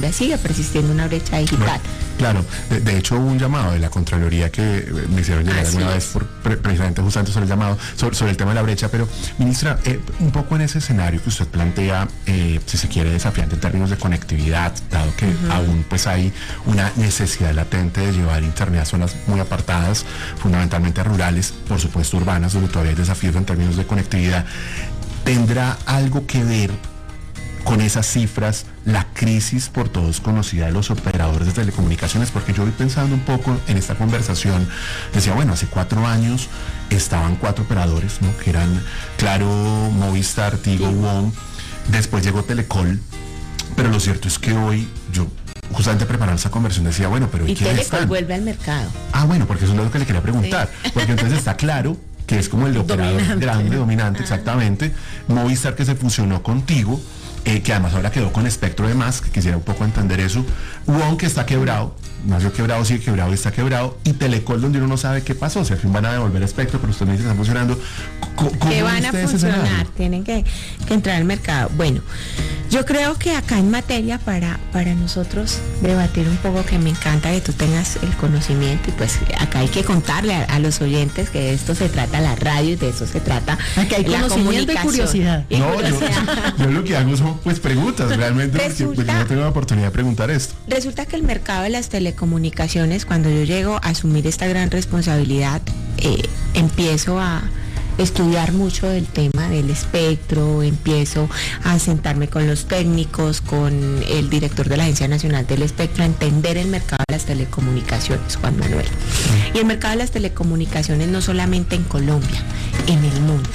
Colombia sigue persistiendo una brecha digital. Claro, de hecho hubo un llamado de la Contraloría que me hicieron llegar alguna vez precisamente justamente sobre el llamado, sobre el tema de la brecha, pero ministra, un poco en ese escenario que usted plantea, si se quiere, desafiante en términos de conectividad, dado que aún pues hay una necesidad latente de llevar internet a zonas muy apartadas, fundamentalmente rurales, por supuesto urbanas, donde todavía hay desafíos en términos de conectividad. ¿Tendrá algo que ver con esas cifras la crisis por todos conocida de los operadores de telecomunicaciones? Porque yo voy pensando un poco en esta conversación, decía, bueno, hace 4 años estaban 4 operadores, ¿no? Que eran Claro, Movistar, Tigo, WOM, después llegó Telecol, pero lo cierto es que hoy yo justamente preparando esa conversión decía, bueno, pero ¿y quiénes Telecol están? vuelve al mercado? Ah, bueno, porque eso es lo que le quería preguntar, porque entonces está Claro, que es como el operador grande, dominante, exactamente, Movistar, que se fusionó contigo, que además ahora quedó con espectro de más, que quisiera un poco entender eso, WOM, que está quebrado, nació quebrado, sigue quebrado y está quebrado, y Telecol, donde uno no sabe qué pasó, si al fin van a devolver espectro, pero usted me dice que están funcionando. ¿Qué van a funcionar? Tienen que entrar al mercado. Bueno, yo creo que acá en materia para nosotros debatir un poco, que me encanta que tú tengas el conocimiento, y pues acá hay que contarle a los oyentes que de esto se trata la radio y de eso se trata aquí hay la conocimiento y curiosidad. Yo lo que hago son pues preguntas, realmente, porque pues, yo no tengo la oportunidad de preguntar esto. Resulta que el mercado de las telecomunicaciones, cuando yo llego a asumir esta gran responsabilidad, empiezo a estudiar mucho del tema del espectro, empiezo a sentarme con los técnicos, con el director de la Agencia Nacional del Espectro, a entender el mercado de las telecomunicaciones, Juan Manuel. Y el mercado de las telecomunicaciones no solamente en Colombia, en el mundo.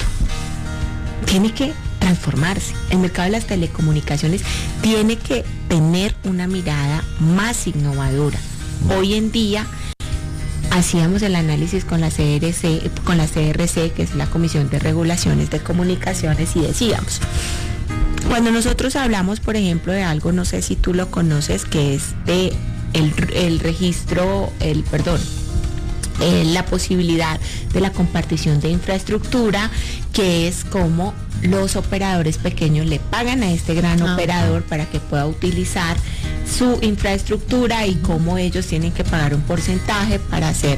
Tiene que transformarse. El mercado de las telecomunicaciones tiene que tener una mirada más innovadora. Hoy en día hacíamos el análisis con la CRC, que es la Comisión de Regulaciones de Comunicaciones, y decíamos, cuando nosotros hablamos, por ejemplo, de algo, no sé si tú lo conoces, que es de la posibilidad de la compartición de infraestructura, que es como los operadores pequeños le pagan a este gran operador para que pueda utilizar su infraestructura, y cómo ellos tienen que pagar un porcentaje para hacer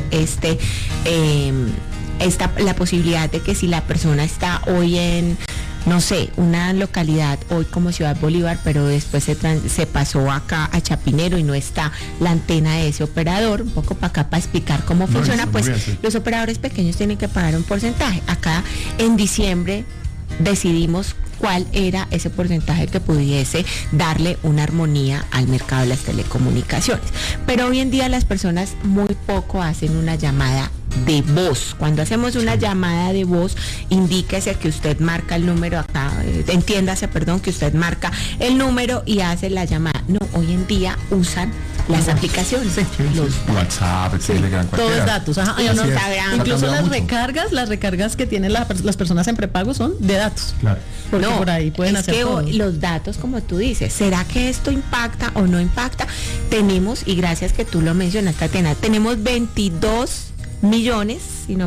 la posibilidad de que si la persona está hoy en, no sé, una localidad hoy como Ciudad Bolívar, pero después se pasó acá a Chapinero y no está la antena de ese operador, un poco para acá para explicar cómo funciona, pues los operadores pequeños tienen que pagar un porcentaje. Acá en diciembre decidimos cuál era ese porcentaje que pudiese darle una armonía al mercado de las telecomunicaciones. Pero hoy en día las personas muy poco hacen una llamada de voz. Cuando hacemos una llamada de voz, indíquese que usted marca el número acá, entiéndase, perdón, que usted marca el número y hace la llamada. No, hoy en día usan las aplicaciones, los WhatsApp, Telegram, todos datos, Instagram. Incluso las recargas que tienen las personas en prepago son de datos. Claro. Porque por ahí pueden hacer que todo. Los datos, como tú dices, ¿será que esto impacta o no impacta? Tenemos, y gracias que tú lo mencionas, Tatiana, tenemos 22 millones,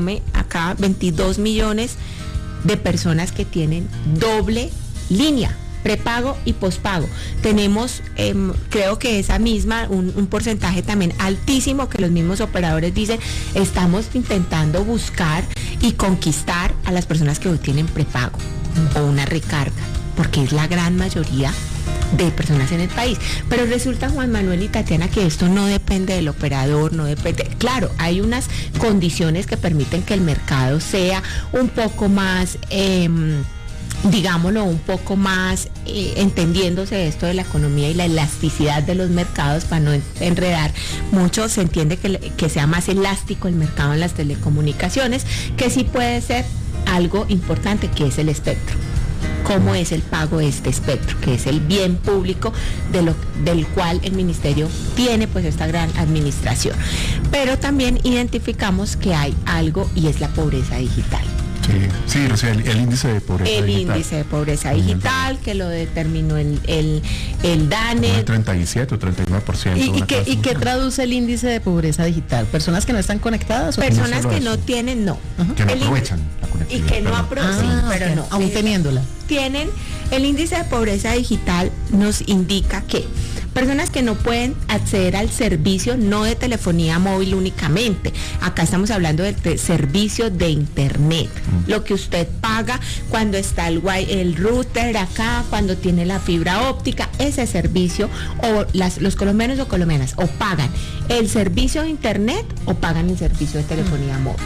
22 millones de personas que tienen doble línea, prepago y pospago. Tenemos, creo que esa misma, un porcentaje también altísimo, que los mismos operadores dicen, estamos intentando buscar y conquistar a las personas que hoy tienen prepago o una recarga, porque es la gran mayoría de personas en el país. Pero resulta, Juan Manuel y Tatiana, que esto no depende del operador, no depende. Claro, hay unas condiciones que permiten que el mercado sea un poco más, digámoslo, un poco más entendiéndose esto de la economía y la elasticidad de los mercados, para no enredar mucho. Se entiende que sea más elástico el mercado en las telecomunicaciones, que sí puede ser algo importante, que es el espectro. ¿Cómo es el pago de este espectro, que es el bien público del cual el ministerio tiene pues esta gran administración? Pero también identificamos que hay algo, y es la pobreza digital. Sí, o sea, el índice de pobreza digital. El índice de pobreza digital, que lo determinó el DANE. El 37 o 39%. ¿Y qué traduce el índice de pobreza digital? ¿Personas que no están conectadas? Personas que no tienen, no. Que no aprovechan la conectividad. Y que no aprovechan, pero no. Aún teniéndola. Tienen, el índice de pobreza digital nos indica que Personas que no pueden acceder al servicio no de telefonía móvil únicamente. Acá estamos hablando del servicio de internet. Lo que usted paga cuando está el router acá, cuando tiene la fibra óptica, ese servicio, o los colombianos o colombianas o pagan el servicio de internet o pagan el servicio de telefonía móvil.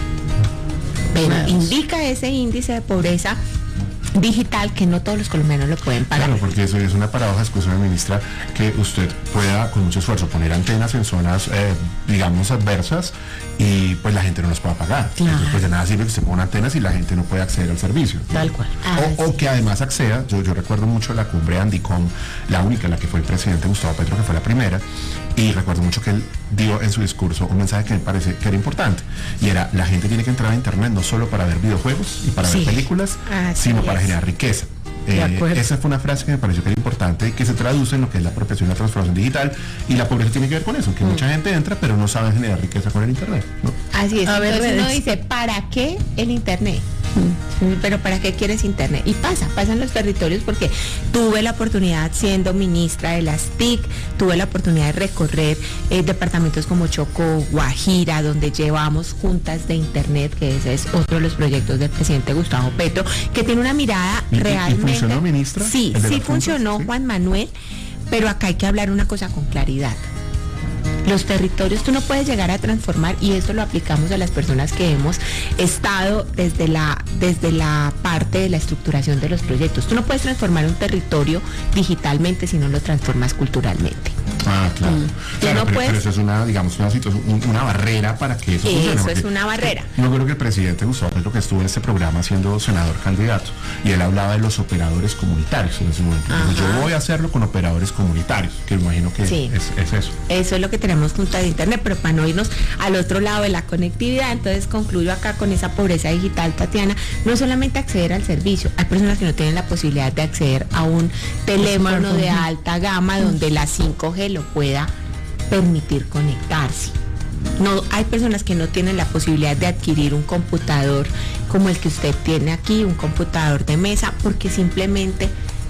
Pero indica ese índice de pobreza digital que no todos los colombianos lo pueden pagar. Claro, porque eso es una paradoja, escúchame, ministra, que usted pueda con mucho esfuerzo poner antenas en zonas, digamos, adversas, y pues la gente no las pueda pagar. Claro. Entonces, pues de nada sirve que se pongan antenas y la gente no puede acceder al servicio. Tal cual. O que además acceda, yo recuerdo mucho la cumbre Andicom, la única en la que fue el presidente Gustavo Petro, que fue la primera, y recuerdo mucho que él dio en su discurso un mensaje que me parece que era importante, y era: la gente tiene que entrar a internet no solo para ver videojuegos y para ver películas, sino para generar riqueza. Esa fue una frase que me pareció que era importante y que se traduce en lo que es la apropiación y la transformación digital, y la pobreza tiene que ver con eso, que mucha gente entra pero no sabe generar riqueza con el internet, ¿no? Así es. Entonces uno redes. dice, ¿para qué el internet? Pero ¿para qué quieres internet? Y pasan los territorios, porque tuve la oportunidad, siendo ministra de las TIC, tuve la oportunidad de recorrer departamentos como Chocó, Guajira, donde llevamos juntas de internet, que ese es otro de los proyectos del presidente Gustavo Petro, que tiene una mirada realmente... ¿Y funcionó, ministra? Sí, sí funcionó, ¿sí? Juan Manuel, pero acá hay que hablar una cosa con claridad. Los territorios tú no puedes llegar a transformar, y esto lo aplicamos a las personas que hemos estado desde la parte de la estructuración de los proyectos. Tú no puedes transformar un territorio digitalmente si no lo transformas culturalmente. Ah, claro. Claro, no puedes... pero eso es una, digamos, una situación, una barrera para que eso funcione. Eso es una barrera. Yo creo que el presidente Gustavo Petro, que estuvo en este programa siendo senador candidato, y él hablaba de los operadores comunitarios en ese momento. Entonces, yo voy a hacerlo con operadores comunitarios, que imagino que sí, es eso. Eso es lo que tenemos junto a internet, pero para no irnos al otro lado de la conectividad, entonces concluyo acá con esa pobreza digital, Tatiana. No solamente acceder al servicio, hay personas que no tienen la posibilidad de acceder a un teléfono de alta gama donde la 5G lo pueda permitir conectarse. No, hay personas que no tienen la posibilidad de adquirir un computador como el que usted tiene aquí, un computador de mesa, porque simplemente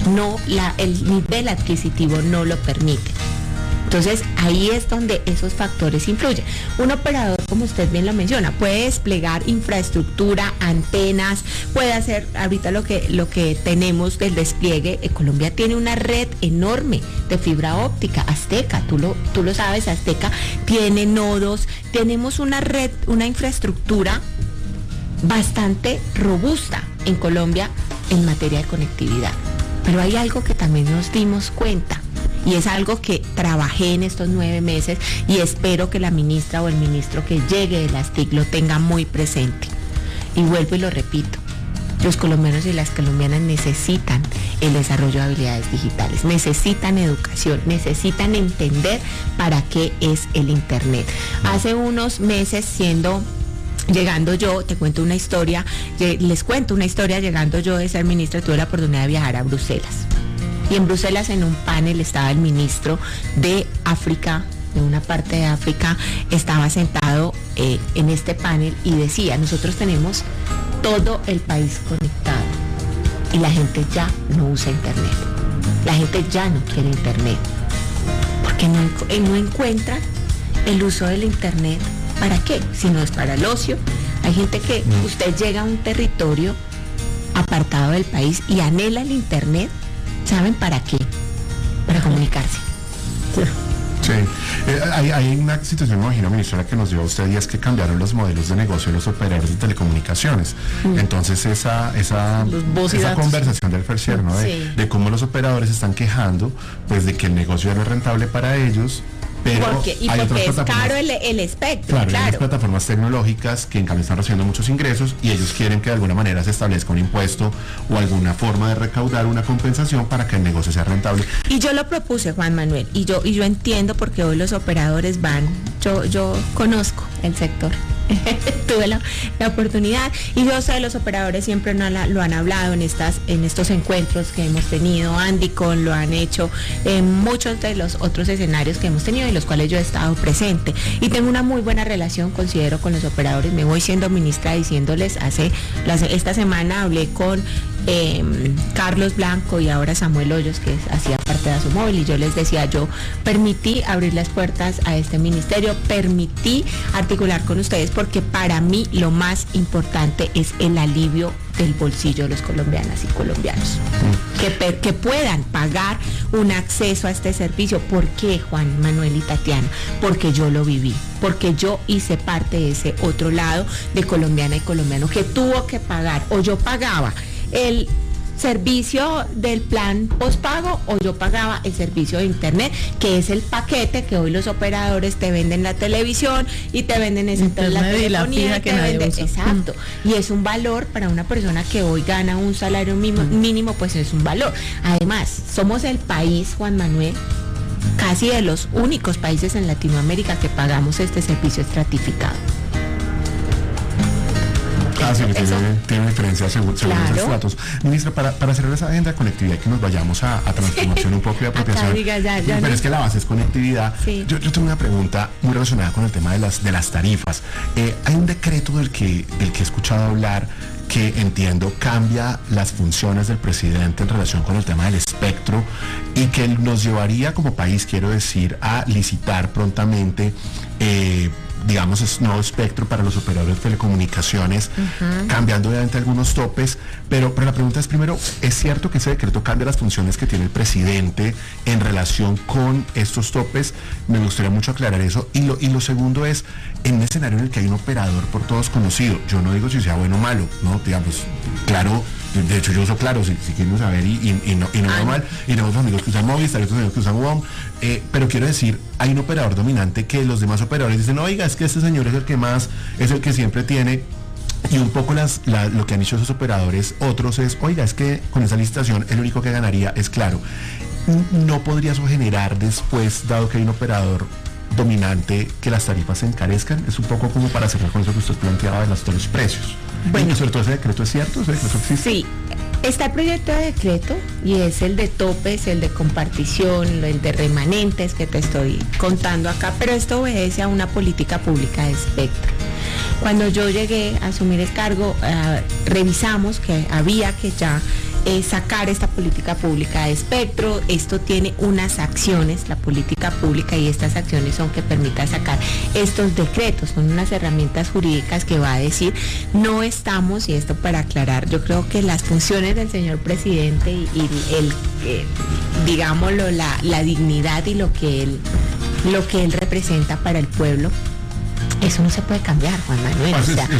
el nivel adquisitivo no lo permite. Entonces ahí es donde esos factores influyen. Un operador, como usted bien lo menciona, puede desplegar infraestructura, antenas, puede hacer ahorita lo que tenemos del despliegue. Colombia tiene una red enorme de fibra óptica, Azteca, tú lo sabes, Azteca tiene nodos, tenemos una red, una infraestructura bastante robusta en Colombia en materia de conectividad. Pero hay algo que también nos dimos cuenta, y es algo que trabajé en estos 9 meses, y espero que la ministra o el ministro que llegue de las TIC lo tenga muy presente. Y vuelvo y lo repito, los colombianos y las colombianas necesitan el desarrollo de habilidades digitales, necesitan educación, necesitan entender para qué es el internet. Hace unos meses, llegando yo, les cuento una historia, llegando yo de ser ministra, tuve la oportunidad de viajar a Bruselas. Y en Bruselas, en un panel, estaba el ministro de África, de una parte de África, estaba sentado en este panel y decía: nosotros tenemos todo el país conectado y la gente ya no usa internet. La gente ya no quiere internet porque no encuentra el uso del internet. ¿Para qué? Si no es para el ocio. Hay gente que usted llega a un territorio apartado del país y anhela el internet. ¿Saben para qué? Para comunicarse. Sí, hay una situación, me imagino, ministra, que nos dio a usted, y es que cambiaron los modelos de negocio de los operadores de telecomunicaciones. Entonces esa conversación del Fercier, ¿no? De cómo los operadores están quejando, pues, de que el negocio ya no es rentable para ellos. Pero porque es caro el espectro, claro. Hay plataformas tecnológicas que en cambio están recibiendo muchos ingresos, y ellos quieren que de alguna manera se establezca un impuesto o alguna forma de recaudar una compensación para que el negocio sea rentable. Y yo lo propuse, Juan Manuel, y yo entiendo porque hoy los operadores yo conozco el sector. Tuve la oportunidad, y yo sé, los operadores siempre lo han hablado en estos encuentros que hemos tenido. Andicom lo han hecho en muchos de los otros escenarios que hemos tenido, en los cuales yo he estado presente, y tengo una muy buena relación, considero, con los operadores. Me voy siendo ministra diciéndoles, esta semana hablé con Carlos Blanco y ahora Samuel Hoyos, que hacía parte de Asomóvil, y yo les decía, yo permití abrir las puertas a este ministerio, permití articular con ustedes, porque para mí lo más importante es el alivio del bolsillo de los colombianas y colombianos, que puedan pagar un acceso a este servicio. ¿Por qué, Juan Manuel y Tatiana? Porque yo lo viví, porque yo hice parte de ese otro lado de colombiana y colombiano que tuvo que pagar, o yo pagaba el servicio del plan postpago o yo pagaba el servicio de internet, que es el paquete que hoy los operadores te venden la televisión y te venden ese internet, la telefonía, y la fija que nadie usa. Exacto, y es un valor para una persona que hoy gana un salario mínimo, pues es un valor. Además, somos el país, Juan Manuel, casi de los únicos países en Latinoamérica que pagamos este servicio estratificado. Sí, tiene diferencia según claro. Esos datos. Ministra, para cerrar esa agenda de conectividad, que nos vayamos a transformación un poco y apropiación. Pero no. Es que la base es conectividad. Sí. Yo tengo una pregunta muy relacionada con el tema de las tarifas. Hay un decreto del que he escuchado hablar que entiendo cambia las funciones del presidente en relación con el tema del espectro y que nos llevaría como país, quiero decir, a licitar prontamente digamos, es nuevo espectro para los operadores de telecomunicaciones, cambiando obviamente algunos topes, pero la pregunta es primero, ¿es cierto que ese decreto cambia las funciones que tiene el presidente en relación con estos topes? Me gustaría mucho aclarar eso. Y lo segundo es, en un escenario en el que hay un operador por todos conocido, yo no digo si sea bueno o malo, ¿no? Digamos, claro, de hecho yo uso Claro, si quieren saber, y no veo mal, y tenemos amigos que usan Movistar, hay otros amigos que usan WOM, pero quiero decir, hay un operador dominante que los demás operadores dicen, oiga, es que este señor es el que más, es el que siempre tiene, y un poco lo que han dicho esos operadores, otros es, oiga, es que con esa licitación el único que ganaría es Claro. ¿No podría eso generar después, dado que hay un operador dominante, que las tarifas se encarezcan? Es un poco como para cerrar con eso que usted planteaba de los precios. Bueno, y sobre todo ese decreto es cierto, ese decreto existe. Sí, está el proyecto de decreto y es el de topes, el de compartición, el de remanentes que te estoy contando acá, pero esto obedece a una política pública de espectro. Cuando yo llegué a asumir el cargo, revisamos que había que ya sacar esta política pública de espectro. Esto tiene unas acciones, la política pública, y estas acciones son que permita sacar estos decretos, son unas herramientas jurídicas que va a decir, no estamos, y esto para aclarar, yo creo que las funciones del señor presidente y digámoslo, la dignidad y lo que él representa para el pueblo, eso no se puede cambiar, Juan Manuel.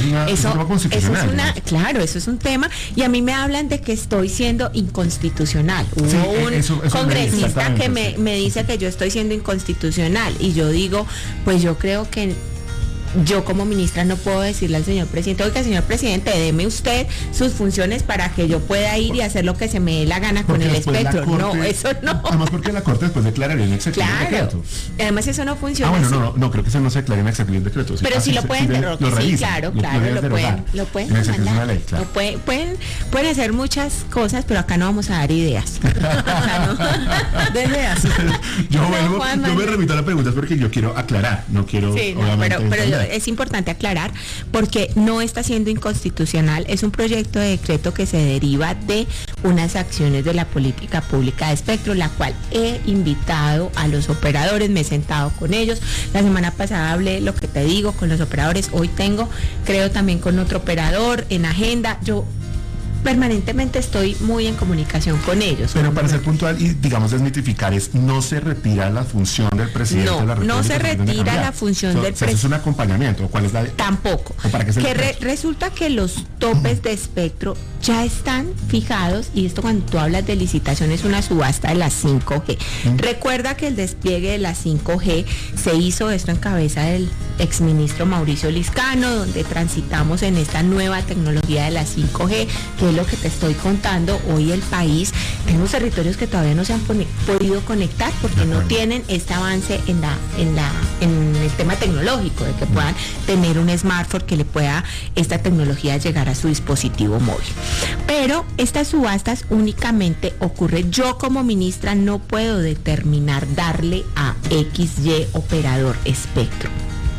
Claro, eso es un tema, y a mí me hablan de que estoy siendo inconstitucional. Hubo un congresista que me dice que yo estoy siendo inconstitucional, y yo digo, pues yo creo que yo como ministra no puedo decirle al señor presidente, oiga, señor presidente, deme usted sus funciones para que yo pueda ir y hacer lo que se me dé la gana con el espectro. No, eso no. Además, porque la Corte después declararía inexequible el decreto. Además, eso no funciona. No, creo que eso no se declare inexequible el decreto. Pero sí lo pueden derogar. Sí, claro, lo pueden mandar. Ley, claro. Pueden hacer muchas cosas, pero acá no vamos a dar ideas. De ideas. Yo me remito a la pregunta porque yo quiero aclarar, no quiero, pero es importante aclarar, porque no está siendo inconstitucional, es un proyecto de decreto que se deriva de unas acciones de la política pública de espectro, la cual he invitado a los operadores, me he sentado con ellos, la semana pasada hablé, lo que te digo, con los operadores, hoy creo también con otro operador en agenda, yo permanentemente estoy muy en comunicación con ellos. Pero para ser puntual y, digamos, desmitificar, no se retira la función del presidente de la República. No se retira la función del presidente. ¿Es un acompañamiento? ¿Cuál es la...? Tampoco. ¿Para qué resulta que los topes de espectro ya están fijados, y esto cuando tú hablas de licitación es una subasta de la 5G. Recuerda que el despliegue de la 5G se hizo esto en cabeza del exministro Mauricio Liscano, donde transitamos en esta nueva tecnología de la 5G, que es lo que te estoy contando. Hoy el país, tenemos territorios que todavía no se han podido conectar porque no tienen este avance en el tema tecnológico, de que puedan tener un smartphone que le pueda esta tecnología llegar a su dispositivo móvil. Pero estas subastas únicamente ocurre, yo como ministra no puedo determinar darle a XY operador espectro.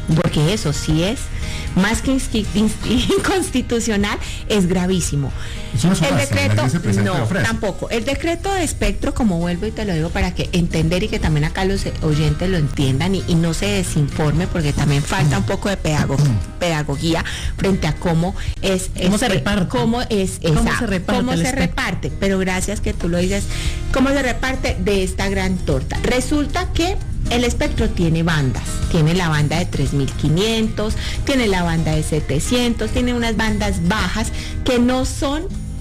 porque eso sí es más que inconstitucional, es gravísimo. El decreto, no, tampoco. El decreto de espectro, como vuelvo y te lo digo para que entender y que también acá los oyentes lo entiendan y no se desinforme, porque también falta un poco de pedagogía frente a cómo es, cómo se reparte, cómo se reparte, pero gracias que tú lo dices, cómo se reparte de esta gran torta. Resulta que el espectro tiene bandas, tiene la banda de 3.500, tiene la banda de 700, tiene unas bandas bajas que no son,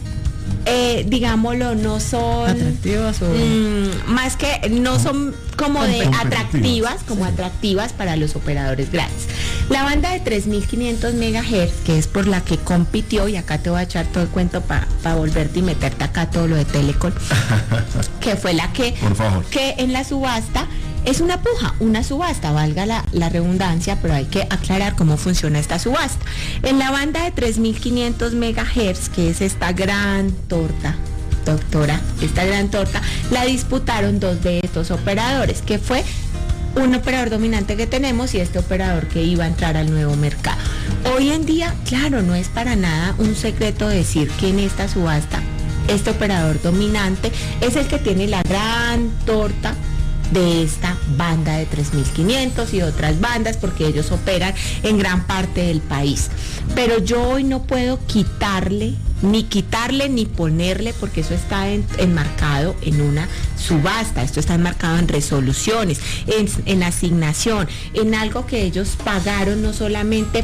digámoslo, no son atractivas o más que no son como de atractivas, como atractivas para los operadores grandes. La banda de 3.500 MHz, que es por la que compitió, y acá te voy a echar todo el cuento para volverte y meterte acá todo lo de Telecom, que fue la que, por favor, que en la subasta es una puja, una subasta, valga la redundancia, pero hay que aclarar cómo funciona esta subasta. En la banda de 3.500 MHz, que es esta gran torta, doctora, esta gran torta, la disputaron dos de estos operadores, que fue un operador dominante que tenemos y este operador que iba a entrar al nuevo mercado. Hoy en día, claro, no es para nada un secreto decir que en esta subasta, este operador dominante es el que tiene la gran torta de esta banda de 3.500 y otras bandas, porque ellos operan en gran parte del país. Pero yo hoy no puedo quitarle ni ponerle, porque eso está enmarcado en una subasta, esto está enmarcado en resoluciones, en asignación, en algo que ellos pagaron, no solamente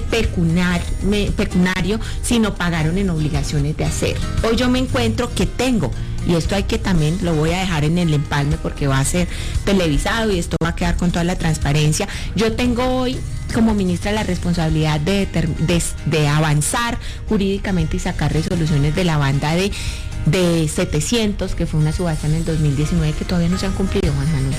pecuniario, sino pagaron en obligaciones de hacer. Hoy yo me encuentro que tengo, y esto hay que también, lo voy a dejar en el empalme porque va a ser televisado y esto va a quedar con toda la transparencia. Yo tengo hoy como ministra la responsabilidad de avanzar jurídicamente y sacar resoluciones de la banda de 700, que fue una subasta en el 2019 que todavía no se han cumplido, Juan Manuel.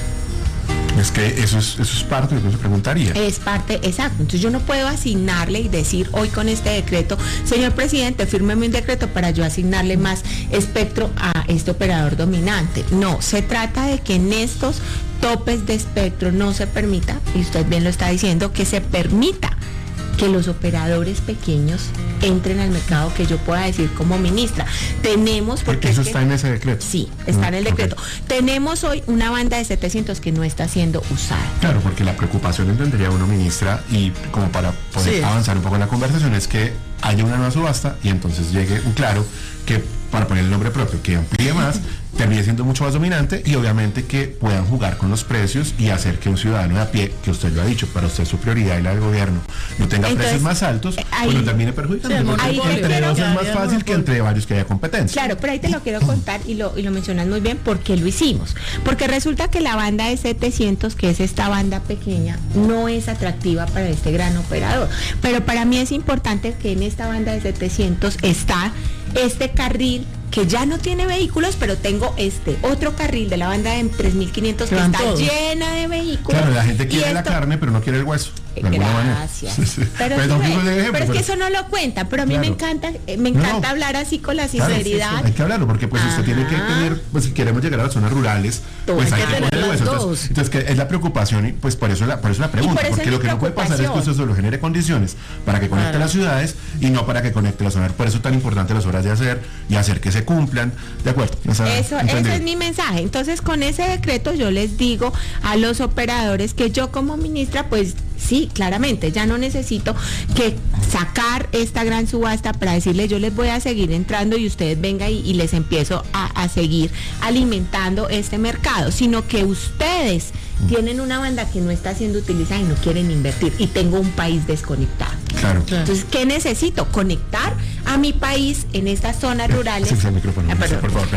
Es que eso es parte de lo que se preguntaría. Es parte, exacto. Entonces yo no puedo asignarle y decir hoy con este decreto, señor presidente, fírmeme un decreto para yo asignarle más espectro a este operador dominante. No, se trata de que en estos topes de espectro no se permita, y usted bien lo está diciendo, que se permita que los operadores pequeños entren al mercado, que yo pueda decir como ministra. Tenemos... Porque eso está en ese decreto. Sí, está en el decreto. Okay. Tenemos hoy una banda de 700 que no está siendo usada. Claro, porque la preocupación entendería uno, ministra, y como para poder avanzar un poco en la conversación, es que haya una nueva subasta y entonces llegue un claro que, para poner el nombre propio, que amplíe más, termine siendo mucho más dominante y obviamente que puedan jugar con los precios y hacer que un ciudadano de a pie, que usted lo ha dicho, para usted su prioridad y la del gobierno, no tenga precios más altos, pues no termine perjudicando. Entre dos es más fácil que entre varios que haya competencia. Claro, pero ahí te lo quiero contar y lo mencionas muy bien, porque lo hicimos. Porque resulta que la banda de 700, que es esta banda pequeña, no es atractiva para este gran operador. Pero para mí es importante que en esta banda de 700 está este carril que ya no tiene vehículos, pero tengo este otro carril de la banda de 3.500 que está llena de vehículos. Claro, la gente quiere la carne, pero no quiere el hueso. Gracias. Pero es que eso no lo cuenta, pero a mí me encanta hablar así con la sinceridad. Claro, hay que hablarlo, porque pues usted tiene que tener, pues si queremos llegar a las zonas rurales, pues hay que poner el hueso. Entonces que es la preocupación y pues por eso la pregunta, porque lo que no puede pasar es que usted solo genere condiciones para que conecte las ciudades y no para que conecte las zonas. Por eso es tan importante las horas de hacer y hacer que se cumplan. De acuerdo. Eso es mi mensaje. Entonces con ese decreto yo les digo a los operadores que yo como ministra, pues sí, claramente, ya no necesito que sacar esta gran subasta para decirles yo les voy a seguir entrando y ustedes vengan y les empiezo a seguir alimentando este mercado, sino que ustedes tienen una banda que no está siendo utilizada y no quieren invertir, y tengo un país desconectado. Claro. Entonces, ¿qué necesito? Conectar a mi país en estas zonas rurales. Sí, el micrófono, por favor,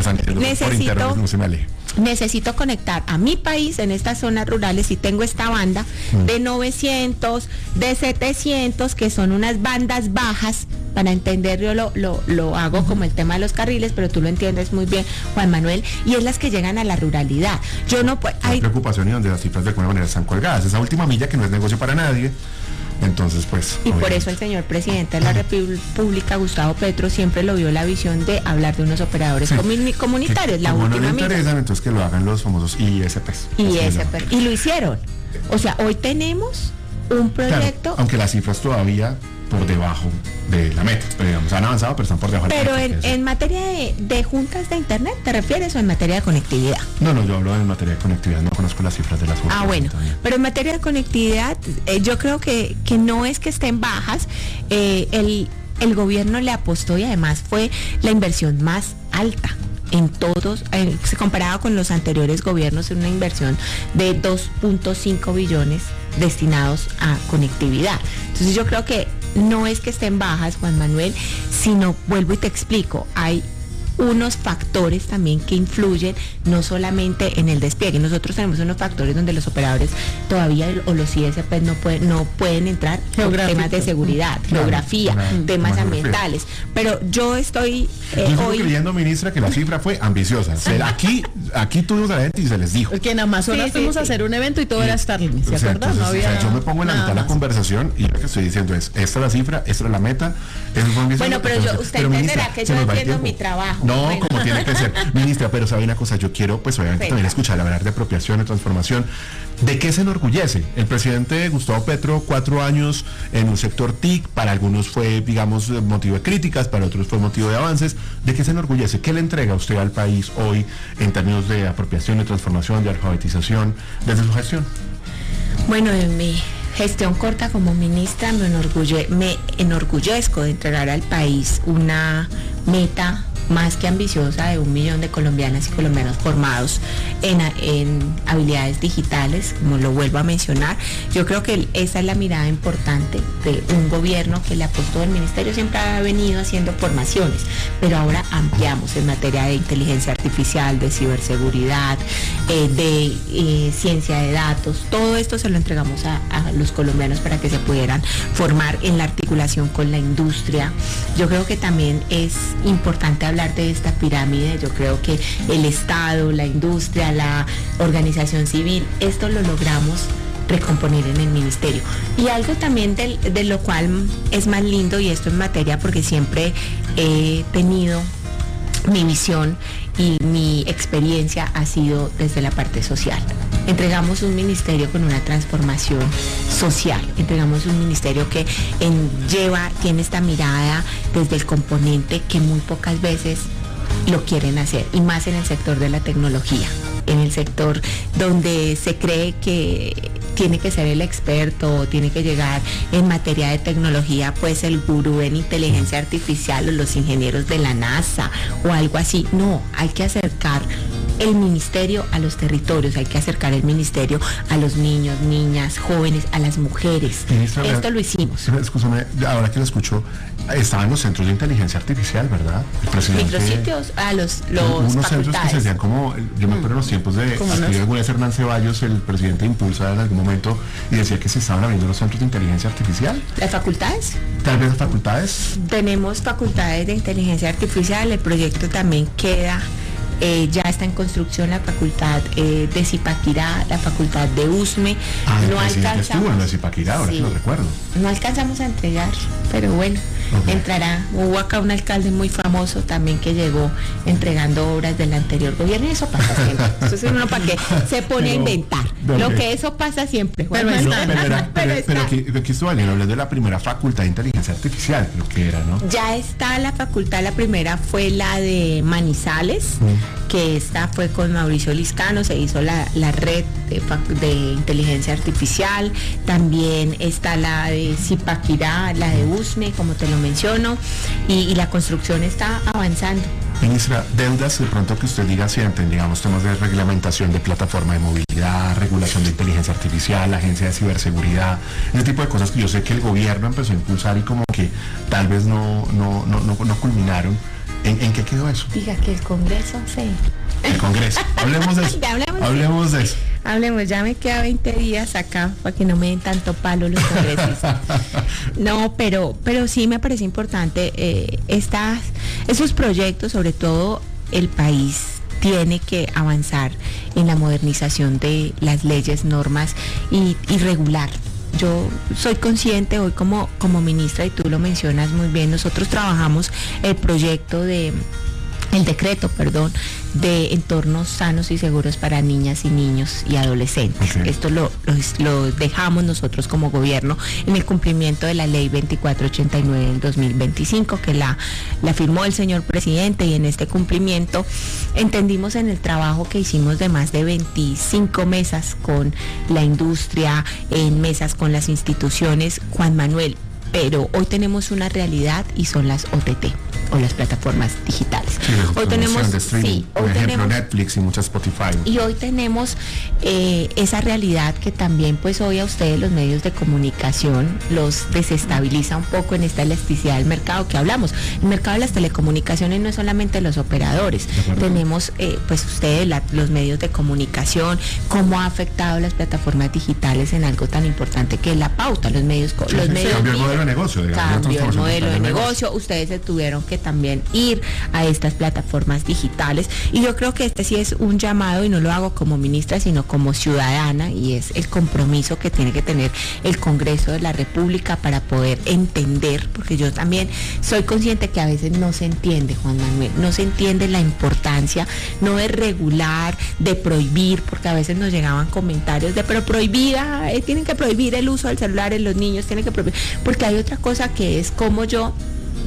necesito conectar a mi país en estas zonas rurales y tengo esta banda de 900, de 700, que son unas bandas bajas. Para entender yo lo hago como el tema de los carriles, pero tú lo entiendes muy bien, Juan Manuel, y es las que llegan a la ruralidad. Yo no puedo... Hay preocupación y donde las cifras de alguna manera están colgadas. Esa última milla que no es negocio para nadie. Entonces, pues... Y por eso el señor presidente de la República, Gustavo Petro, siempre lo vio la visión de hablar de unos operadores comunitarios. La última no le interesan, entonces que lo hagan los famosos ISPs. Y lo hicieron. O sea, hoy tenemos un proyecto... Claro, aunque las cifras todavía por debajo de la meta, pero digamos, han avanzado, pero están por debajo de la meta. Pero en materia de juntas de internet, ¿te refieres o en materia de conectividad? No, yo hablo en materia de conectividad, no conozco las cifras de las juntas. Ah, bueno, pero en materia de conectividad, yo creo que no es que estén bajas, el gobierno le apostó y además fue la inversión más alta en todos, se comparaba con los anteriores gobiernos, en una inversión de 2.5 billones destinados a conectividad. Entonces yo creo que no es que estén bajas, Juan Manuel, sino, vuelvo y te explico, hay unos factores también que influyen no solamente en el despliegue. Nosotros tenemos unos factores donde los operadores todavía o los ISP no pueden entrar por temas de seguridad, geografía, temas ambientales. Pero yo estoy hoy creyendo, ministra, que la cifra fue ambiciosa. Aquí tuvimos a la gente y se les dijo. Porque en Amazonas fuimos a hacer un evento y todo era Starlink, ¿se acuerdan? Entonces, no había yo me pongo en la mitad de la conversación y lo que estoy diciendo es, esta es la cifra, esta es la meta, eso fue ambicioso. Bueno, pero usted entenderá que yo entiendo mi trabajo. No, bueno, como tiene que ser. Ministra, pero sabe una cosa, yo quiero pues obviamente también escuchar hablar de apropiación, de transformación. ¿De qué se enorgullece? El presidente Gustavo Petro, 4 años en un sector TIC, para algunos fue, digamos, motivo de críticas, para otros fue motivo de avances. ¿De qué se enorgullece? ¿Qué le entrega usted al país hoy en términos de apropiación, de transformación, de alfabetización, desde su gestión? Bueno, en mi gestión corta como ministra me enorgullezco de entregar al país una meta más que ambiciosa de 1 millón de colombianas y colombianos formados en habilidades digitales, como lo vuelvo a mencionar. Yo creo que esa es la mirada importante de un gobierno que le apostó. El ministerio siempre ha venido haciendo formaciones, pero ahora ampliamos en materia de inteligencia artificial, de ciberseguridad, de ciencia de datos. Todo esto se lo entregamos a los colombianos para que se pudieran formar en la articulación con la industria. Yo creo que también es importante hablar de esta pirámide. Yo creo que el Estado, la industria, la organización civil, esto lo logramos recomponer en el ministerio. Y algo también de lo cual es más lindo, y esto en materia porque siempre he tenido mi visión y mi experiencia ha sido desde la parte social. Entregamos un ministerio con una transformación social, entregamos un ministerio que tiene esta mirada desde el componente que muy pocas veces lo quieren hacer, y más en el sector de la tecnología, en el sector donde se cree que tiene que ser el experto, tiene que llegar en materia de tecnología, pues el gurú en inteligencia artificial o los ingenieros de la NASA o algo así. No, hay que acercar el ministerio a los territorios, hay que acercar el ministerio a los niños, niñas, jóvenes, a las mujeres. Ministra, esto lo hicimos. Escúchame, ahora que lo escucho, estaban los centros de inteligencia artificial, ¿verdad? El presidente, micrositios, los unos centros que se hacían como, yo me acuerdo en los tiempos de Hernán Ceballos, el presidente impulsa en algún momento y decía que se estaban abriendo los centros de inteligencia artificial. ¿Las facultades? Tal vez las facultades. Tenemos facultades de inteligencia artificial, el proyecto también queda. Ya está en construcción la facultad de Zipaquirá, la facultad de Usme. No alcanzamos. Estuvo en la Zipaquirá, ahora sí, que lo recuerdo. No alcanzamos a entregar, pero bueno, entrará. Hubo acá un alcalde muy famoso también que llegó entregando obras del anterior gobierno, y eso pasa siempre. Entonces uno para qué se pone a inventar. Lo que eso pasa siempre. Pero aquí estuvo alguien hablando de la primera facultad de inteligencia artificial, lo que era, ¿no? Ya está la facultad, la primera fue la de Manizales, que esta fue con Mauricio Liscano, se hizo la red de inteligencia artificial. También está la de Zipaquirá, la de Usme, como te lo menciono, y la construcción está avanzando. Ministra, deudas de pronto que usted diga sienten, digamos, temas de reglamentación de plataforma de movilidad, regulación de inteligencia artificial, agencia de ciberseguridad, ese tipo de cosas que yo sé que el gobierno empezó a impulsar y como que tal vez no culminaron. ¿En qué quedó eso? Diga que el Congreso, sí. El Congreso, hablemos de eso. Hablemos de eso. Hablemos, ya me queda 20 días acá para que no me den tanto palo los congresistas. No, pero sí me parece importante esos proyectos, sobre todo el país tiene que avanzar en la modernización de las leyes, normas y regular. Yo soy consciente hoy como ministra, y tú lo mencionas muy bien, nosotros trabajamos el proyecto de de entornos sanos y seguros para niñas y niños y adolescentes. Okay. Esto lo dejamos nosotros como gobierno en el cumplimiento de la ley 2489 del 2025, que la firmó el señor presidente, y en este cumplimiento entendimos en el trabajo que hicimos de más de 25 mesas con la industria, en mesas con las instituciones, Juan Manuel, pero hoy tenemos una realidad y son las OTT. O las plataformas digitales. Sí, hoy tenemos de streaming, por ejemplo Netflix y muchas Spotify. Y hoy tenemos esa realidad que también pues hoy a ustedes los medios de comunicación los desestabiliza un poco en esta elasticidad del mercado que hablamos. El mercado de las telecomunicaciones no es solamente los operadores, tenemos pues ustedes los medios de comunicación, cómo ha afectado las plataformas digitales en algo tan importante que es la pauta, los medios cambió el modelo de negocio, digamos, cambió el modelo de negocio, ustedes se tuvieron que también ir a estas plataformas digitales, y yo creo que este sí es un llamado, y no lo hago como ministra sino como ciudadana, y es el compromiso que tiene que tener el Congreso de la República para poder entender, porque yo también soy consciente que a veces no se entiende, Juan Manuel, no se entiende la importancia, no de regular, de prohibir, porque a veces nos llegaban comentarios de pero prohibida, tienen que prohibir el uso del celular en los niños, tienen que prohibir, porque hay otra cosa que es como yo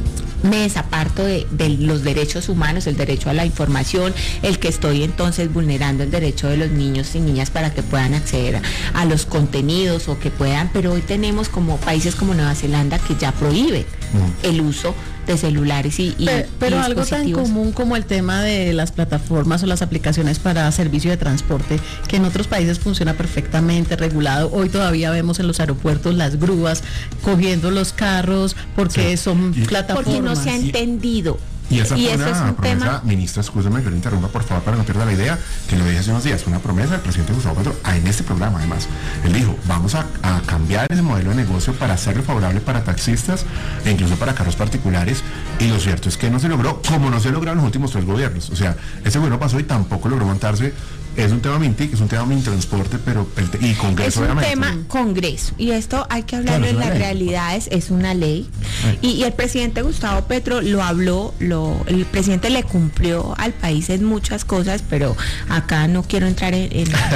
me desaparto de los derechos humanos, el derecho a la información, el que estoy entonces vulnerando el derecho de los niños y niñas para que puedan acceder a los contenidos o que puedan, pero hoy tenemos como países como Nueva Zelanda que ya prohíben el uso de celulares pero algo tan común como el tema de las plataformas o las aplicaciones para servicio de transporte, que en otros países funciona perfectamente regulado. Hoy todavía vemos en los aeropuertos las grúas cogiendo los carros porque son plataformas. Porque no se ha entendido. Y esa fue una promesa, ministra, escúchame que lo interrumpa por favor para no pierda la idea, que lo dije hace unos días, fue una promesa del presidente Gustavo Petro en este programa además. Él dijo, vamos a cambiar ese modelo de negocio para hacerlo favorable para taxistas e incluso para carros particulares, y lo cierto es que no se logró, como no se logró en los últimos 3 gobiernos. O sea, ese gobierno pasó y tampoco logró montarse. Es un tema MINTIC, es un tema Mintransporte, pero y Congreso obviamente. Es un tema Congreso, y esto hay que hablarlo en las realidades, es una ley, y el presidente Gustavo Petro lo habló, el presidente le cumplió al país en muchas cosas, pero acá no quiero entrar en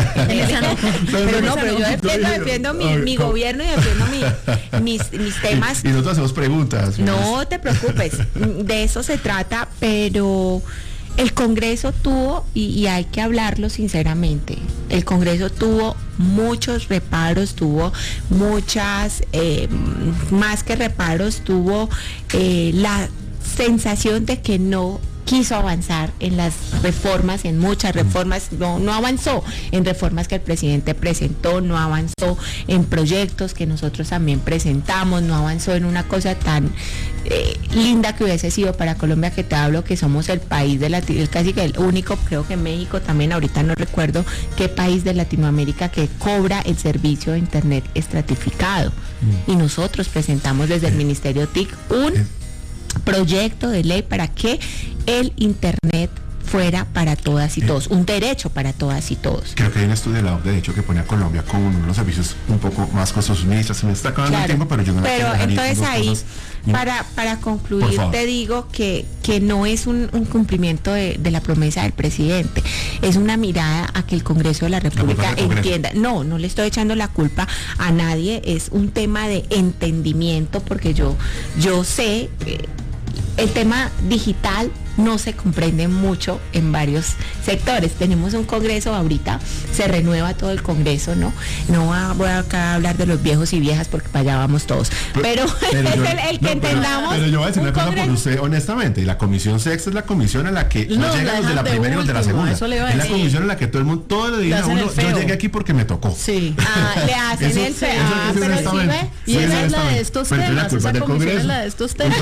pero yo defiendo mi gobierno y defiendo mis temas. Y nosotros hacemos preguntas. No te preocupes, de eso se trata, pero el Congreso tuvo, y hay que hablarlo sinceramente, el Congreso tuvo muchos reparos, tuvo muchas, más que reparos, tuvo la sensación de que no quiso avanzar en las reformas, en muchas reformas, no avanzó en reformas que el presidente presentó, no avanzó en proyectos que nosotros también presentamos, no avanzó en una cosa tan linda que hubiese sido para Colombia, que te hablo que somos el país de Latinoamérica, casi que el único, creo que México también, ahorita no recuerdo qué país de Latinoamérica que cobra el servicio de internet estratificado, y nosotros presentamos desde el Ministerio TIC un proyecto de ley para que el internet fuera para todas y todos, un derecho para todas y todos. Creo que hay un estudio de la OCDE, de hecho, que pone a Colombia como uno de los servicios un poco más costosos. Ministra, se me está acabando el tiempo, pero yo no Pero entonces ahí, para concluir, te digo que no es un cumplimiento de la promesa del presidente, es una mirada a que el Congreso de la República entienda. No le estoy echando la culpa a nadie, es un tema de entendimiento, porque yo sé el tema digital no se comprende mucho en varios sectores. Tenemos un Congreso ahorita, se renueva todo el Congreso, ¿no? No voy acá a hablar de los viejos y viejas porque para allá vamos todos. Pero el que entendamos. Pero yo voy a decir una cosa por usted, honestamente. La Comisión Sexta es la comisión a la que no llegan los de la primera y los de la segunda. Es la comisión en la que todo el mundo, todo le dice a uno, yo llegué aquí porque me tocó. Sí. Le hacen el feo. Pero sí ve. Y esa es la de estos temas. Esa comisión es la de estos temas.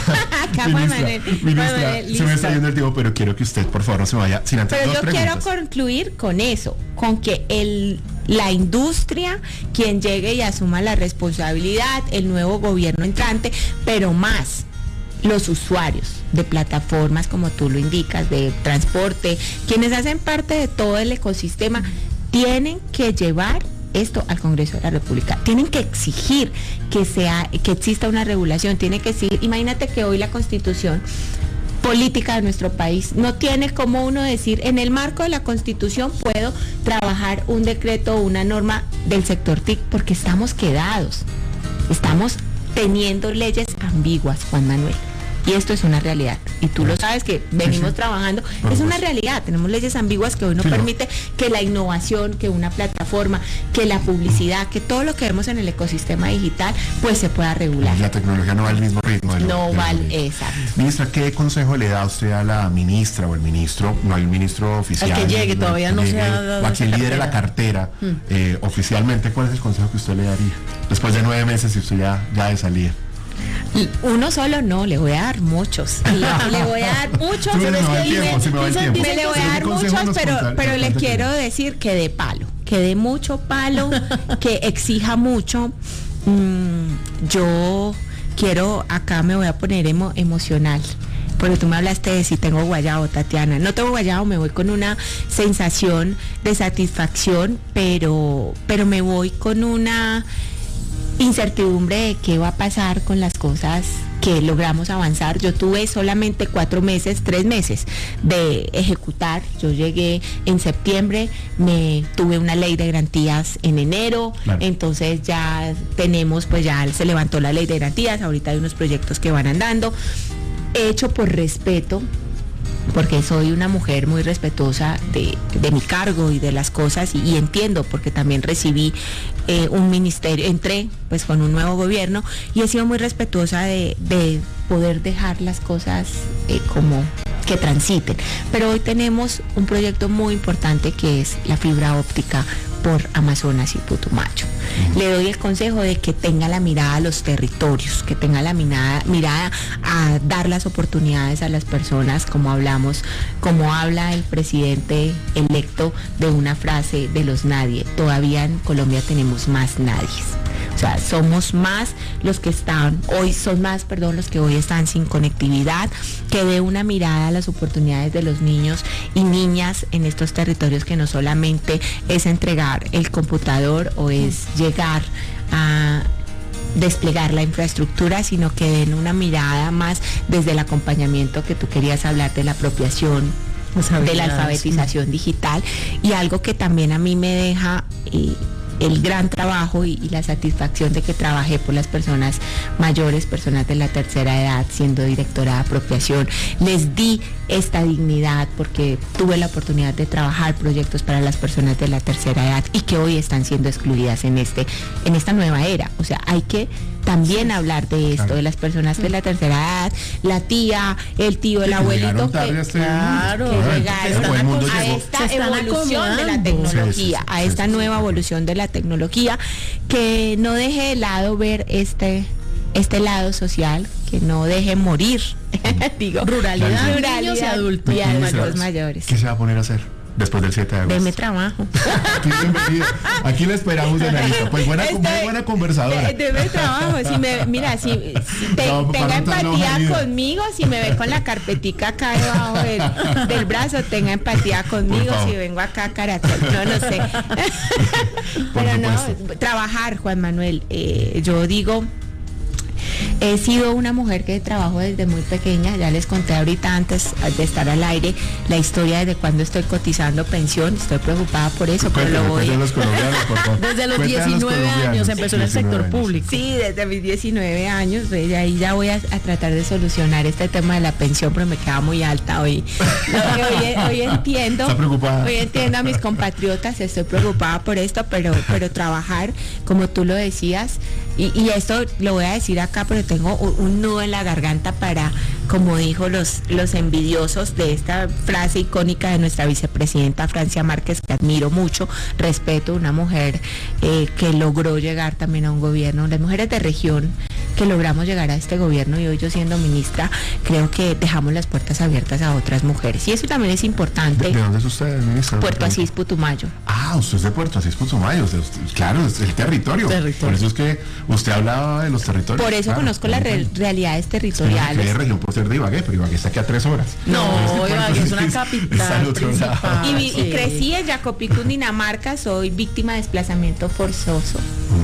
Ministra, se me está yendo el tiempo, pero quiero que usted, por favor, no se vaya sin antes pero dos preguntas. Quiero concluir con eso, con que la industria, quien llegue y asuma la responsabilidad, el nuevo gobierno entrante, pero más los usuarios de plataformas, como tú lo indicas, de transporte, quienes hacen parte de todo el ecosistema, tienen que llevar esto al Congreso de la República, tienen que exigir que exista una regulación, tienen que exigir. Imagínate que hoy la Constitución política de nuestro país. No tiene como uno decir, en el marco de la Constitución puedo trabajar un decreto o una norma del sector TIC, porque estamos quedados. Estamos teniendo leyes ambiguas, Juan Manuel. Y esto es una realidad. Y tú lo sabes que venimos trabajando. Es una realidad. Tenemos leyes ambiguas que hoy no permite que la innovación, que una plataforma, que la publicidad, que todo lo que vemos en el ecosistema digital, pues se pueda regular. La tecnología no va al mismo ritmo. No vale, exacto. Ministra, ¿qué consejo le da usted a la ministra o el ministro, no al ministro oficial? Al que llegue, todavía no se ha dado. O a quien lidere la cartera oficialmente, ¿cuál es el consejo que usted le daría? Después de 9 meses y usted ya de salida. Uno solo no, le voy a dar muchos. Le voy a dar muchos. Me le voy a dar muchos, pero le quiero decir que dé palo, que dé mucho palo, que exija mucho. Yo quiero, acá me voy a poner emocional. Porque tú me hablaste de si tengo guayabo, Tatiana. No tengo guayabo, me voy con una sensación de satisfacción, pero me voy con una incertidumbre de qué va a pasar con las cosas que logramos avanzar. Yo tuve solamente 3 meses de ejecutar. Yo llegué en septiembre, tuve una ley de garantías en enero, entonces ya tenemos, pues ya se levantó la ley de garantías, ahorita hay unos proyectos que van andando. He hecho por respeto, porque soy una mujer muy respetuosa de mi cargo y de las cosas, y entiendo, porque también recibí un ministerio, entré pues con un nuevo gobierno y he sido muy respetuosa de poder dejar las cosas como que transiten. Pero hoy tenemos un proyecto muy importante que es la fibra óptica por Amazonas y Putumayo. Le doy el consejo de que tenga la mirada a los territorios, que tenga la mirada a dar las oportunidades a las personas, como hablamos, como habla el presidente electo de una frase de los nadie. Todavía en Colombia tenemos más nadies. O sea, somos más los que están, los que hoy están sin conectividad, que dé una mirada a las oportunidades de los niños y niñas en estos territorios, que no solamente es entregar el computador o es llegar a desplegar la infraestructura, sino que den una mirada más desde el acompañamiento que tú querías hablar, de la apropiación, de la alfabetización digital, y algo que también a mí me deja el gran trabajo y la satisfacción de que trabajé por las personas mayores, personas de la tercera edad, siendo directora de apropiación. Les di esta dignidad porque tuve la oportunidad de trabajar proyectos para las personas de la tercera edad y que hoy están siendo excluidas en esta nueva era. O sea, hay que también hablar de esto, de las personas de la tercera edad, la tía, el tío, el abuelito, que llegaron a esta evolución de la tecnología, a esta nueva evolución de la tecnología, que no deje de lado ver este lado social, que no deje morir, digo, ruralidad, niños y adultos mayores. ¿Qué se va a poner a hacer después del 7 de agosto? Deme trabajo. Aquí le esperamos de la lista. Pues buena conversadora. Deme trabajo. Tenga empatía conmigo, si me ve con la carpetica acá debajo del brazo, tenga empatía conmigo, si vengo acá a Caracol, no sé. Pero no, trabajar, Juan Manuel. Yo digo, he sido una mujer que trabajo desde muy pequeña. Ya les conté ahorita, antes de estar al aire, la historia desde cuando estoy cotizando pensión. Estoy preocupada por eso, pero lo voy desde los 19 años empezó en el sector público. Sí, desde mis 19 años, de ahí ya voy a tratar de solucionar este tema de la pensión, pero me queda muy alta hoy. Hoy entiendo. ¿Está preocupada? Hoy entiendo a mis compatriotas, estoy preocupada por esto, pero trabajar, como tú lo decías, y esto lo voy a decir acá, pero tengo un nudo en la garganta para, como dijo los envidiosos de esta frase icónica de nuestra vicepresidenta Francia Márquez, que admiro mucho, respeto, una mujer que logró llegar también a un gobierno. Las mujeres de región que logramos llegar a este gobierno, y hoy yo siendo ministra, creo que dejamos las puertas abiertas a otras mujeres, y eso también es importante. ¿De dónde es usted, ministra? Puerto Asís, Putumayo. Ah, usted es de Puerto Asís, Putumayo. Claro, es el territorio. Por eso es que usted hablaba de los territorios. Por eso conozco las realidades territoriales. Es región por ser de Ibagué, pero Ibagué está aquí a 3 horas. No, Ibagué es una capital principal. Y crecí en Yacopí, Cundinamarca. Soy víctima de desplazamiento forzoso.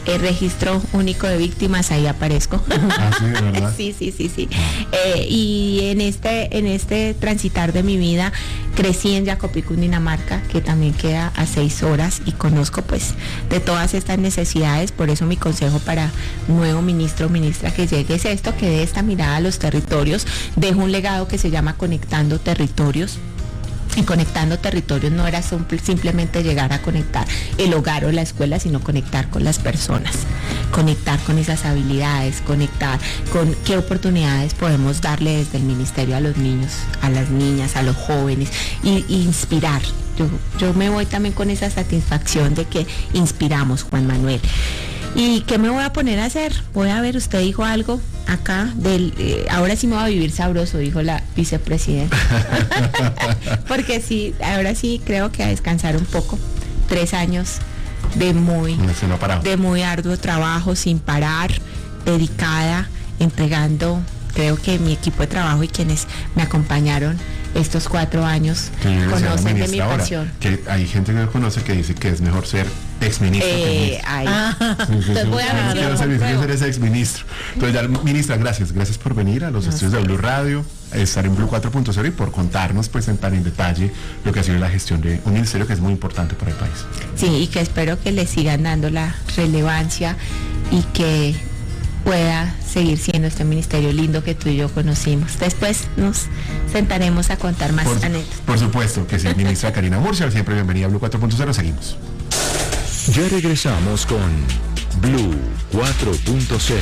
registro único de víctimas, ahí aparezco. Ah, sí, ¿de verdad? Sí. Y en este transitar de mi vida crecí en Jacopí, Cundinamarca, que también queda a 6 horas, y conozco pues de todas estas necesidades. Por eso mi consejo para nuevo ministro o ministra que llegue es esto, que dé esta mirada a los territorios, dejo un legado que se llama Conectando Territorios. Y Conectando Territorios no era simplemente llegar a conectar el hogar o la escuela, sino conectar con las personas, conectar con esas habilidades, conectar con qué oportunidades podemos darle desde el ministerio a los niños, a las niñas, a los jóvenes, y inspirar. Yo me voy también con esa satisfacción de que inspiramos, Juan Manuel. ¿Y qué me voy a poner a hacer? Voy a ver, usted dijo algo acá ahora sí me voy a vivir sabroso, dijo la vicepresidenta. Porque sí, ahora sí creo que a descansar un poco. 3 años de muy arduo trabajo, sin parar, dedicada, entregando. Creo que mi equipo de trabajo y quienes me acompañaron estos 4 años conocen de mi pasión. Que hay gente que no conoce que dice que es mejor ser exministro que entonces voy a quiero ser ese exministro. Entonces ya, ministra, gracias por venir a los estudios de Blue Radio, estar en Blue 4.0 y por contarnos pues tan en detalle lo que ha sido la gestión de un ministerio que es muy importante para el país. Sí, y que espero que le sigan dando la relevancia y que pueda seguir siendo este ministerio lindo que tú y yo conocimos. Después nos sentaremos a contar más anécdotas. Por supuesto que sí, ministra Karina Murcia, siempre bienvenida a Blue 4.0, seguimos. Ya regresamos con Blue 4.0.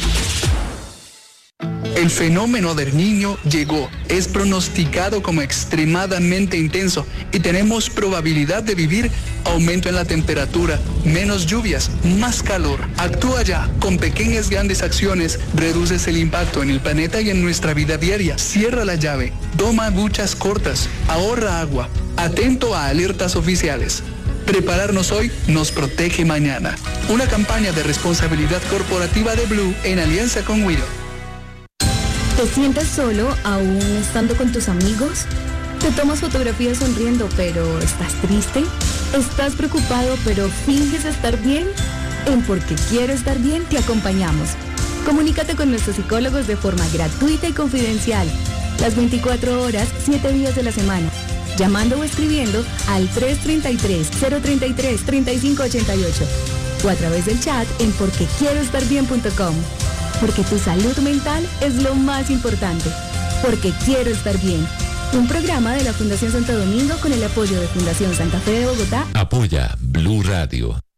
El fenómeno del Niño llegó, es pronosticado como extremadamente intenso y tenemos probabilidad de vivir aumento en la temperatura, menos lluvias, más calor. Actúa ya, con pequeñas grandes acciones, reduces el impacto en el planeta y en nuestra vida diaria. Cierra la llave, toma duchas cortas, ahorra agua, atento a alertas oficiales. Prepararnos hoy nos protege mañana. Una campaña de responsabilidad corporativa de Blue en alianza con Wido. ¿Te sientes solo aún estando con tus amigos? ¿Te tomas fotografías sonriendo pero estás triste? ¿Estás preocupado pero finges estar bien? En Porque Quiero Estar Bien te acompañamos. Comunícate con nuestros psicólogos de forma gratuita y confidencial, las 24 horas, 7 días de la semana, llamando o escribiendo al 333-033-3588 o a través del chat en porquequieroestarbien.com. Porque tu salud mental es lo más importante. Porque Quiero Estar Bien. Un programa de la Fundación Santo Domingo con el apoyo de Fundación Santa Fe de Bogotá. Apoya Blue Radio.